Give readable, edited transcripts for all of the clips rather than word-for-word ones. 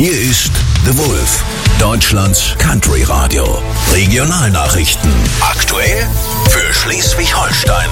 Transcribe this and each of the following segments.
Hier ist The Wolf, Deutschlands Country Radio. Regionalnachrichten. Aktuell für Schleswig-Holstein.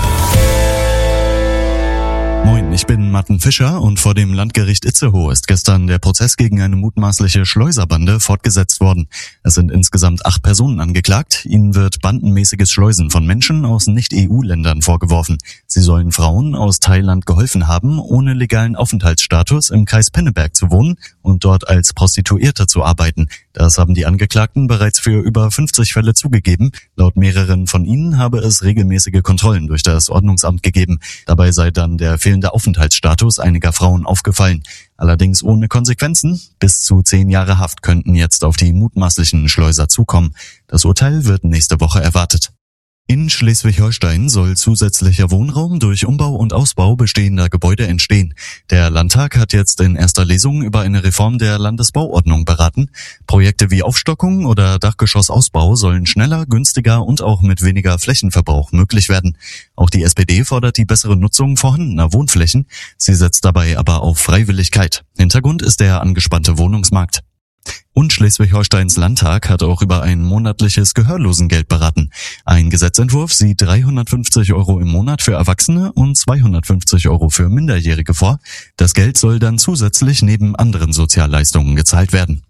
Moin, ich bin Martin Fischer und vor dem Landgericht Itzehoe ist gestern der Prozess gegen eine mutmaßliche Schleuserbande fortgesetzt worden. Es sind insgesamt 8 Personen angeklagt. Ihnen wird bandenmäßiges Schleusen von Menschen aus Nicht-EU-Ländern vorgeworfen. Sie sollen Frauen aus Thailand geholfen haben, ohne legalen Aufenthaltsstatus im Kreis Pinneberg zu wohnen und dort als Prostituierte zu arbeiten. Das haben die Angeklagten bereits für über 50 Fälle zugegeben. Laut mehreren von ihnen habe es regelmäßige Kontrollen durch das Ordnungsamt gegeben. Dabei sei dann der fehlende Aufenthaltsstatus einiger Frauen aufgefallen. Allerdings ohne Konsequenzen. Bis zu 10 Jahre Haft könnten jetzt auf die mutmaßlichen Schleuser zukommen. Das Urteil wird nächste Woche erwartet. In Schleswig-Holstein soll zusätzlicher Wohnraum durch Umbau und Ausbau bestehender Gebäude entstehen. Der Landtag hat jetzt in erster Lesung über eine Reform der Landesbauordnung beraten. Projekte wie Aufstockung oder Dachgeschossausbau sollen schneller, günstiger und auch mit weniger Flächenverbrauch möglich werden. Auch die SPD fordert die bessere Nutzung vorhandener Wohnflächen. Sie setzt dabei aber auf Freiwilligkeit. Hintergrund ist der angespannte Wohnungsmarkt. Und Schleswig-Holsteins Landtag hat auch über ein monatliches Gehörlosengeld beraten. Ein Gesetzentwurf sieht 350 € im Monat für Erwachsene und 250 € für Minderjährige vor. Das Geld soll dann zusätzlich neben anderen Sozialleistungen gezahlt werden.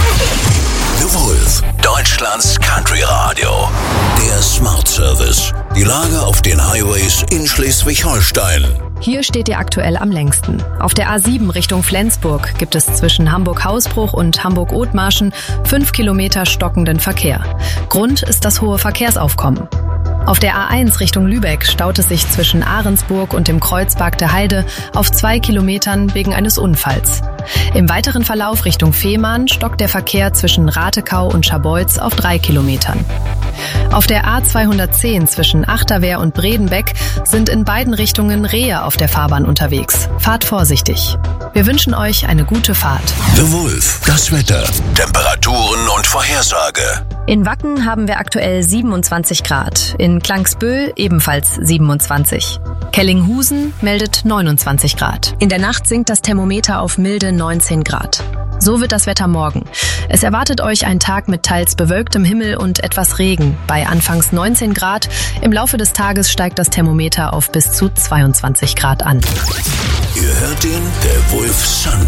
The Wolf, Deutschlands Country Radio. Der Smart Service. Die Lage auf den Highways in Schleswig-Holstein. Hier steht ihr aktuell am längsten. Auf der A7 Richtung Flensburg gibt es zwischen Hamburg-Hausbruch und Hamburg-Othmarschen 5 Kilometer stockenden Verkehr. Grund ist das hohe Verkehrsaufkommen. Auf der A1 Richtung Lübeck staut es sich zwischen Ahrensburg und dem Kreuzberg der Heide auf 2 Kilometern wegen eines Unfalls. Im weiteren Verlauf Richtung Fehmarn stockt der Verkehr zwischen Ratekau und Scharbeutz auf 3 Kilometern. Auf der A210 zwischen Achterwehr und Bredenbeck sind in beiden Richtungen Rehe auf der Fahrbahn unterwegs. Fahrt vorsichtig. Wir wünschen euch eine gute Fahrt. The Wolf, das Wetter, Temperaturen und Vorhersage. In Wacken haben wir aktuell 27 Grad, in Klangsbühl ebenfalls 27. Kellinghusen meldet 29 Grad. In der Nacht sinkt das Thermometer auf milde 19 Grad. So wird das Wetter morgen. Es erwartet euch ein Tag mit teils bewölktem Himmel und etwas Regen. Bei anfangs 19 Grad. Im Laufe des Tages steigt das Thermometer auf bis zu 22 Grad an. Ihr hört den The Wolf Sun